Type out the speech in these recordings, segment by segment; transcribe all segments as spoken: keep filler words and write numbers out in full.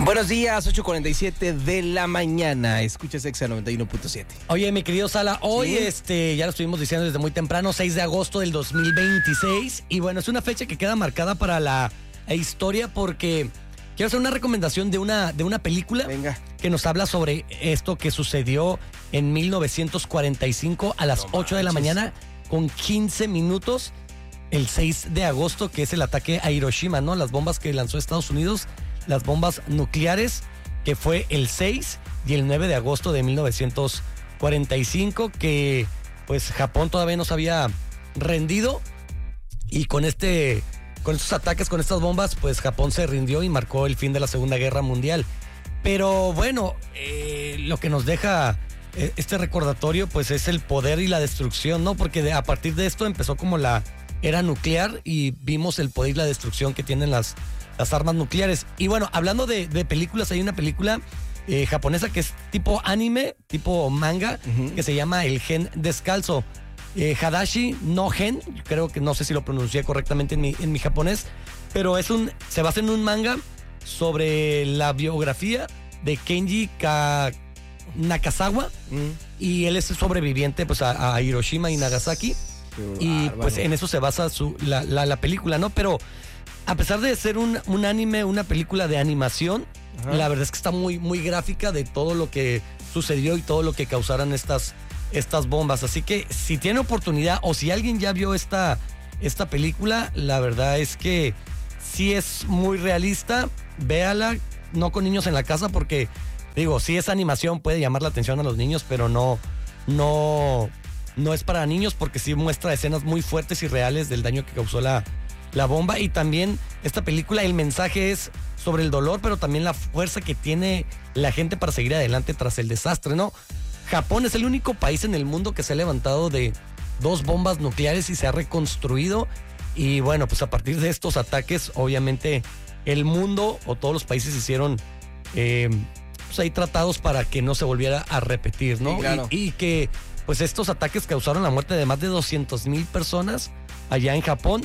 Buenos días, ocho cuarenta y siete de la mañana. Escuchas Exa noventa y uno punto siete. Oye, mi querido Sala, hoy ¿Sí? este, ya lo estuvimos diciendo desde muy temprano, seis de agosto del dos mil veintiséis. Y bueno, es una fecha que queda marcada para la, la historia porque quiero hacer una recomendación de una, de una película Venga. que nos habla sobre esto que sucedió en mil novecientos cuarenta y cinco a las No ocho de la manches. mañana con quince minutos, el seis de agosto, que es el ataque a Hiroshima, ¿no? Las bombas que lanzó Estados Unidos, las bombas nucleares, que fue el seis y el nueve de agosto de mil novecientos cuarenta y cinco, que pues Japón todavía no se había rendido, y con este con estos ataques, con estas bombas, pues Japón se rindió y marcó el fin de la Segunda Guerra Mundial. Pero bueno, eh, lo que nos deja eh, este recordatorio pues es el poder y la destrucción, ¿no? Porque de, a partir de esto empezó como la era nuclear y vimos el poder y la destrucción que tienen las, las armas nucleares. Y bueno, hablando de, de películas, hay una película eh, japonesa que es tipo anime, tipo manga, Uh-huh. que se llama El Gen Descalzo. Eh, Hadashi no Gen, creo que no sé si lo pronuncié correctamente en mi, en mi japonés, pero es un, se basa en un manga sobre la biografía de Kenji Ka, Nakazawa, Mm. y él es sobreviviente pues a, a Hiroshima y Nagasaki. Y Bárbaro. pues en eso se basa su, la, la, la película, ¿no? Pero a pesar de ser un, un anime, una película de animación, Ajá. la verdad es que está muy, muy gráfica de todo lo que sucedió y todo lo que causaron estas, estas bombas. Así que si tiene oportunidad o si alguien ya vio esta, esta película, la verdad es que sí es muy realista. Véala, no con niños en la casa, porque digo, sí es animación, puede llamar la atención a los niños, pero no, no... No es para niños porque sí muestra escenas muy fuertes y reales del daño que causó la, la bomba. Y también esta película, el mensaje es sobre el dolor, pero también la fuerza que tiene la gente para seguir adelante tras el desastre, ¿no? Japón es el único país en el mundo que se ha levantado de dos bombas nucleares y se ha reconstruido. Y bueno, pues a partir de estos ataques, obviamente el mundo o todos los países hicieron eh, pues ahí tratados para que no se volviera a repetir, ¿no? Sí, claro. y, y que pues estos ataques causaron la muerte de más de doscientas mil personas allá en Japón.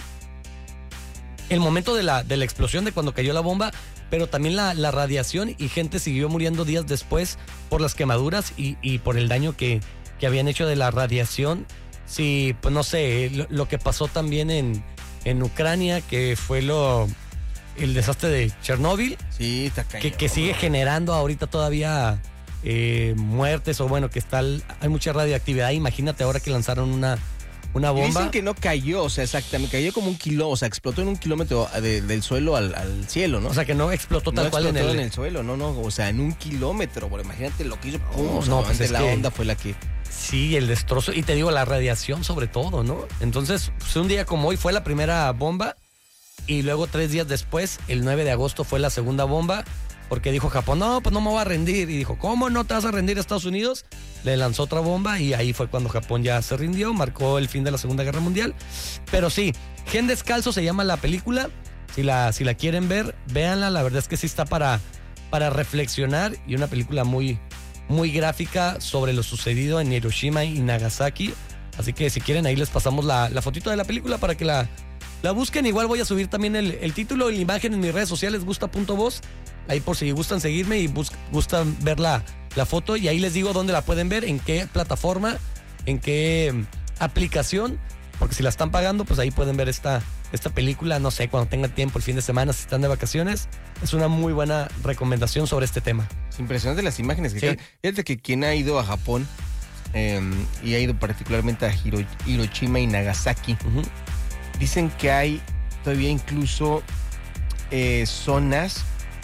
El momento de la, de la explosión, de cuando cayó la bomba, pero también la, la radiación, y gente siguió muriendo días después por las quemaduras y, y por el daño que, que habían hecho de la radiación. Sí, pues no sé, lo, lo que pasó también en, en Ucrania, que fue lo el desastre de Chernóbil, Sí, está cañón. que, que sigue generando ahorita todavía eh, muertes, o bueno, que está hay mucha radioactividad. Imagínate ahora que lanzaron una, una Y bomba. dicen que no cayó, o sea, exactamente, cayó como un kilo, o sea, explotó en un kilómetro de- del suelo al, al cielo, ¿no? O sea, que no explotó no tal cual explotó en el... suelo, no, no, o sea, en un kilómetro, bro. Imagínate lo que hizo, pum, No, o sea, no, pues obviamente es la que- onda fue la que... Sí, el destrozo. Y te digo, la radiación sobre todo, ¿no? Entonces, pues, un día como hoy fue la primera bomba, y luego tres días después, el nueve de agosto, fue la segunda bomba, porque dijo Japón, no, pues no me voy a rendir. Y dijo, ¿cómo no te vas a rendir a Estados Unidos? Le lanzó otra bomba y ahí fue cuando Japón ya se rindió, marcó el fin de la Segunda Guerra Mundial. Pero sí, Gen Descalzo se llama la película. Si la, si la quieren ver, véanla. La verdad es que sí está para, para reflexionar, y una película muy, muy gráfica sobre lo sucedido en Hiroshima y Nagasaki. Así que si quieren, ahí les pasamos la, la fotito de la película para que la, la busquen. Igual voy a subir también el, el título y la imagen en mis redes sociales, gusta.voz. Ahí por si gustan seguirme y bus- gustan ver la, la foto, y ahí les digo dónde la pueden ver, en qué plataforma, en qué mm, aplicación, porque si la están pagando, pues ahí pueden ver esta, esta película, no sé, cuando tengan tiempo, el fin de semana, si están de vacaciones. Es una muy buena recomendación sobre este tema. Es impresionante las imágenes que Sí. quedan. Fíjate que quien ha ido a Japón eh, y ha ido particularmente a Hiro- Hiroshima y Nagasaki, Ujú. dicen que hay todavía incluso eh, zonas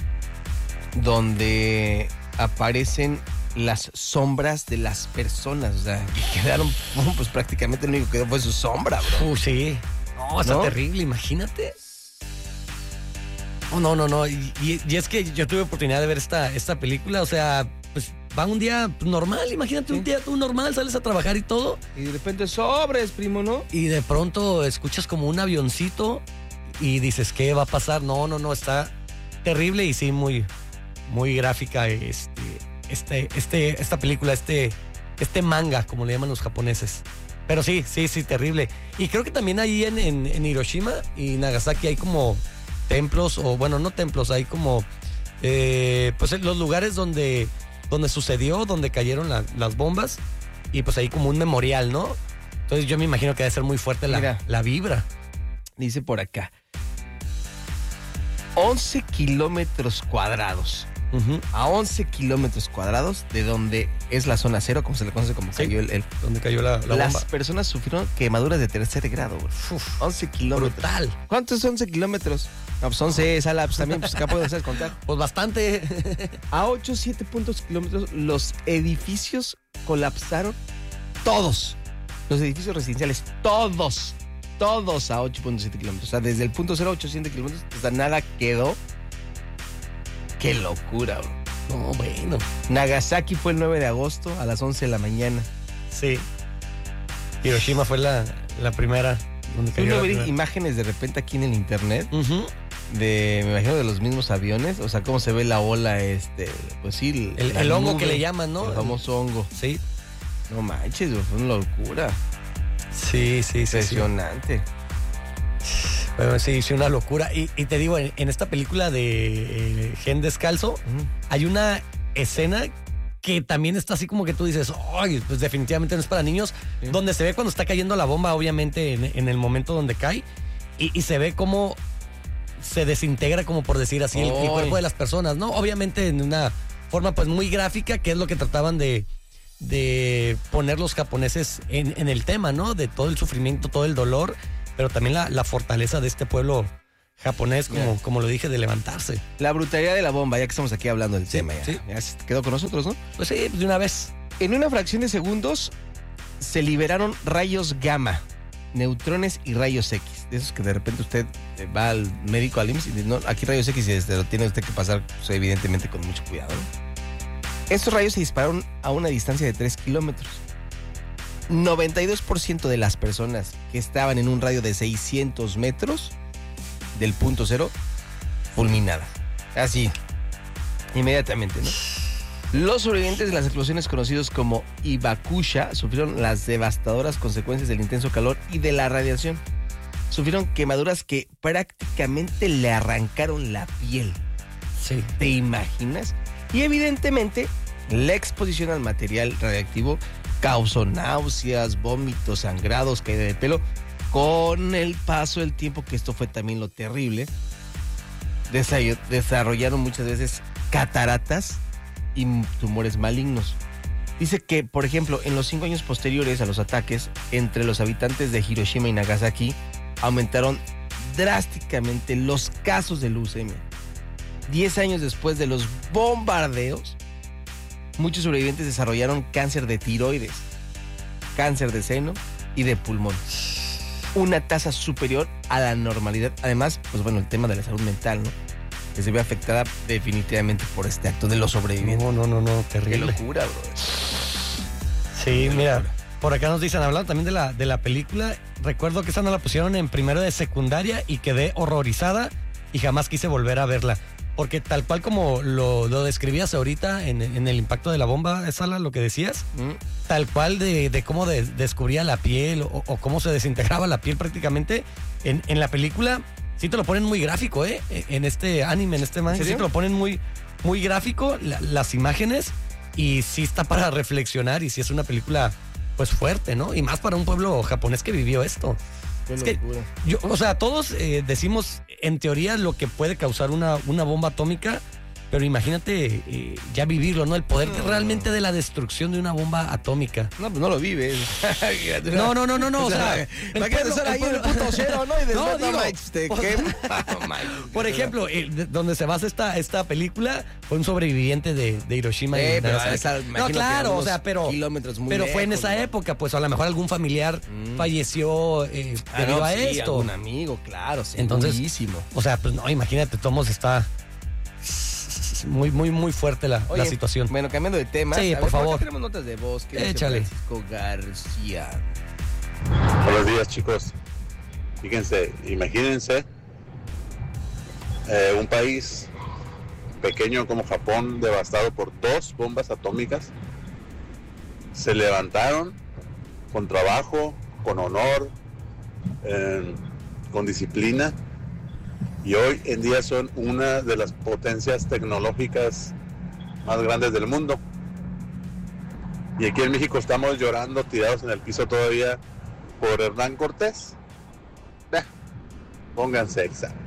donde aparecen las sombras de las personas, o sea, que quedaron, pues prácticamente lo único que quedó fue su sombra, bro. Uh, sí. No, está ¿No? terrible, imagínate. Oh, no, no, no. Y, y- y es que yo tuve oportunidad de ver esta, esta película, o sea, pues va un día normal, imagínate un Sí. día tú normal, sales a trabajar y todo, Y de repente sobres, primo, ¿no? y de pronto escuchas como un avioncito y dices, ¿qué va a pasar? No, no, no, está terrible, y sí, muy, muy gráfica este, este, este, esta película, este, este manga, como le llaman los japoneses. Pero sí, sí, sí, terrible. Y creo que también ahí en, en, en Hiroshima y Nagasaki hay como templos, o bueno, no templos, hay como eh, pues los lugares donde, donde sucedió, donde cayeron la, las bombas, y pues ahí como un memorial, ¿no? Entonces yo me imagino que debe ser muy fuerte la, Mira, la vibra. Dice por acá, once kilómetros cuadrados. Uh-huh. A once kilómetros cuadrados de donde es la zona cero, como se le conoce, como sí, cayó el, el... donde cayó la, la Las bomba. personas sufrieron quemaduras de tercer grado, güey. Uf, once kilómetros. Brutal. ¿Cuántos son once kilómetros? No, pues once, Sala, pues también, pues acá puedes hacer contar. Pues bastante. A ocho, siete puntos kilómetros, los edificios colapsaron. Todos. Los edificios residenciales, todos. Todos a ocho punto siete kilómetros. O sea, desde el punto cero a ochocientos kilómetros, o sea, nada quedó. ¡Qué locura, bro! No, bueno. Nagasaki fue el nueve de agosto a las once de la mañana. Sí. Hiroshima fue la, la primera. Donde cayó Uno la ver primera. Imágenes de repente aquí en el internet. Uh-huh. De, me imagino, de los mismos aviones. O sea, cómo se ve la ola, este, pues sí. El, el hongo que le llaman, ¿no? El famoso hongo. Sí. No manches, bro, fue una locura. Sí, sí, sí. Impresionante. Sí. Bueno, sí, sí, una locura. Y, y te digo, en, en esta película de eh, Gen Descalzo, uh-huh, hay una escena que también está así como que tú dices, ay, pues definitivamente no es para niños, sí, donde se ve cuando está cayendo la bomba, obviamente, en, en el momento donde cae, y, y se ve cómo se desintegra, como por decir así, el, el cuerpo de las personas, ¿no? Obviamente en una forma pues muy gráfica, que es lo que trataban de, de poner los japoneses en, en el tema, ¿no? De todo el sufrimiento, todo el dolor, pero también la, la fortaleza de este pueblo japonés, como, yeah, como lo dije, de levantarse. La brutalidad de la bomba, ya que estamos aquí hablando del sí, tema. Ya, sí. ya se quedó con nosotros, ¿no? Pues sí, de una vez. En una fracción de segundos se liberaron rayos gamma, neutrones y rayos X. De esos que de repente usted va al médico, al I M S S, y dice, no, aquí rayos X, y este, lo tiene usted que pasar, pues, evidentemente con mucho cuidado, ¿no? Estos rayos se dispararon a una distancia de tres kilómetros. noventa y dos por ciento de las personas que estaban en un radio de seiscientos metros del punto cero, fulminadas. Así, inmediatamente, ¿no? Los sobrevivientes de las explosiones conocidos como Hibakusha sufrieron las devastadoras consecuencias del intenso calor y de la radiación. Sufrieron quemaduras que prácticamente le arrancaron la piel. Sí. ¿Te imaginas? Y evidentemente, la exposición al material radiactivo causó náuseas, vómitos, sangrados, caída de pelo. Con el paso del tiempo, que esto fue también lo terrible, desarrollaron muchas veces cataratas y tumores malignos. Dice que, por ejemplo, en los cinco años posteriores a los ataques, entre los habitantes de Hiroshima y Nagasaki, aumentaron drásticamente los casos de leucemia. Diez años después de los bombardeos, muchos sobrevivientes desarrollaron cáncer de tiroides, cáncer de seno y de pulmón. Una tasa superior a la normalidad. Además, pues bueno, el tema de la salud mental, ¿no? Que se ve afectada definitivamente por este acto de los sobrevivientes. No, no, no, no, terrible. Qué locura, bro. Sí, mira, por acá nos dicen, hablando también de la, de la película, recuerdo que esa no la pusieron en primero de secundaria y quedé horrorizada y jamás quise volver a verla. Porque tal cual como lo, lo describías ahorita en, en el impacto de la bomba, Sala, lo que decías, mm. tal cual de, de cómo de, descubría la piel o, o cómo se desintegraba la piel prácticamente, en, en la película sí te lo ponen muy gráfico, ¿eh? En este anime, en este manga, sí te lo ponen muy, muy gráfico, la, las imágenes, y sí está para reflexionar, y sí es una película pues fuerte, ¿no? Y más para un pueblo japonés que vivió esto. Es que yo, o sea, todos eh, decimos en teoría lo que puede causar una, una bomba atómica, pero imagínate eh, ya vivirlo, ¿no? El poder no, realmente de la destrucción de una bomba atómica. No, pues no lo vives. no, no, no, no, no. O sea, imagínate estar ahí en el punto cero, ¿no? Y después, no, digo, no, Mike, te o sea, por ejemplo, eh, donde se basa esta, esta película fue un sobreviviente de, de Hiroshima eh, y Nagasaki. No, claro, o sea, pero, kilómetros muy pero lejos, fue en esa ¿no? época, pues a lo mejor algún familiar mm. falleció eh, ah, debido no, a sí, esto. Un amigo, claro, sí. Entonces, buenísimo. O sea, pues no, imagínate, Tomos está muy, muy, muy fuerte la, Oye, la situación. Bueno, cambiando de tema. Sí, a por ver, favor. Tenemos notas de voz. Que Échale. Francisco García. Buenos días, chicos. Fíjense, imagínense eh, un país pequeño como Japón devastado por dos bombas atómicas. Se levantaron con trabajo, con honor, eh, con disciplina, y hoy en día son una de las potencias tecnológicas más grandes del mundo. Y aquí en México estamos llorando, tirados en el piso todavía por Hernán Cortés. Eh, pónganse examen.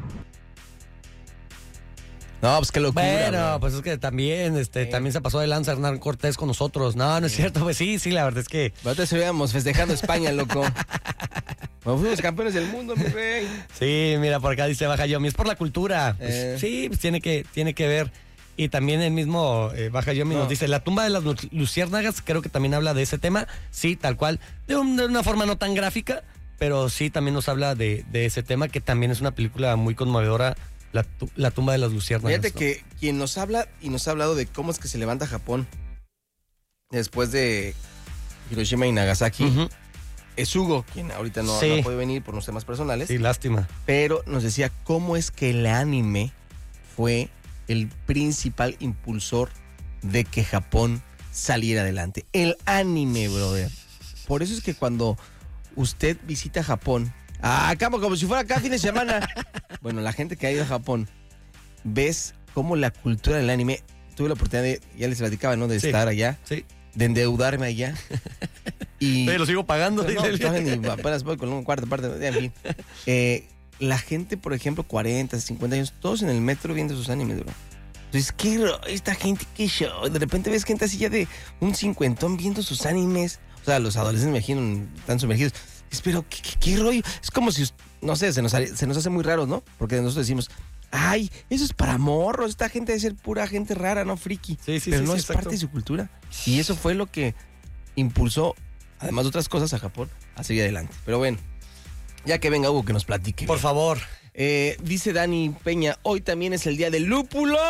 No, pues qué locura. Bueno, bro. pues es que también, este, Sí. también se pasó de lanza Hernán Cortés con nosotros. No, no es cierto, pues sí, sí, la verdad es que Ahorita estuviéramos festejando España, loco. Nos fuimos campeones del mundo, mi rey. sí, mira, por acá dice Baja Yomi, es por la cultura. Pues, Eh. Sí, pues tiene que, tiene que ver. Y también el mismo eh, Baja Yomi No. nos dice, la tumba de las lu- luciérnagas, creo que también habla de ese tema. Sí, tal cual, de, un- de una forma no tan gráfica, pero sí también nos habla de, de ese tema, que también es una película muy conmovedora, la, tu- la tumba de las luciérnagas. Fíjate ¿no? que quien nos habla y nos ha hablado de cómo es que se levanta Japón después de Hiroshima y Nagasaki Ujú. es Hugo, quien ahorita no, Sí. no puede venir por unos temas personales, Sí, lástima. pero nos decía cómo es que el anime fue el principal impulsor de que Japón saliera adelante. El anime, brother. Por eso es que cuando usted visita Japón, ah, como, como si fuera cada fin de semana. Bueno, la gente que ha ido a Japón, ves cómo la cultura del anime, tuve la oportunidad de, ya les platicaba, ¿no? De Sí. estar allá, Sí. de endeudarme allá. Y Sí, lo sigo pagando. no, dice el- todavía ni apenas voy con una cuarta parte, en fin. Eh, la gente, por ejemplo, cuarenta, cincuenta años, todos en el metro viendo sus animes, bro. Entonces, qué ro- esta gente, qué show. De repente ves gente así ya de un cincuentón viendo sus animes. O sea, los adolescentes, me imagino, están sumergidos. Es, pero, ¿qué, qué, qué rollo? Es como si, no sé, se nos, haría- se nos hace muy raro, ¿no? Porque nosotros decimos, ay, eso es para morros. Esta gente debe ser pura gente rara, ¿no? Friki. Sí, sí, pero sí, no sí, es exacto. parte de su cultura. Y eso fue lo que impulsó, además de otras cosas, a Japón a seguir adelante. Pero bueno, ya que venga Hugo que nos platique. Por favor. Eh, dice Dani Peña, hoy también es el día del lúpulo.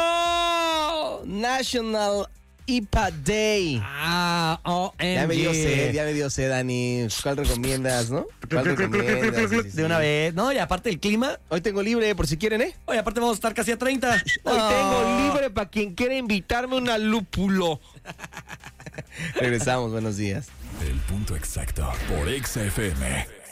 National I P A Day. Ah, O M G. Ya me dio sed, ya me dio sed, Dani. ¿Cuál recomiendas, no? ¿Cuál recomiendas? Sí, sí, sí. De una vez. No, y aparte el clima. Hoy tengo libre, por si quieren, ¿eh? Oye, aparte vamos a estar casi a treinta. Hoy Oh. tengo libre para quien quiera invitarme a una lúpulo. Regresamos, buenos días. El punto exacto por Exa F M.